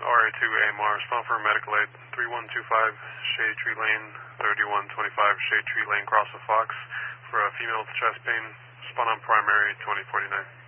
RA2 AMR, respond for medical aid, 3125 Shade Tree Lane, 3125 Shade Tree Lane, Cross of Fox, for a female with chest pain, respond on primary 2049.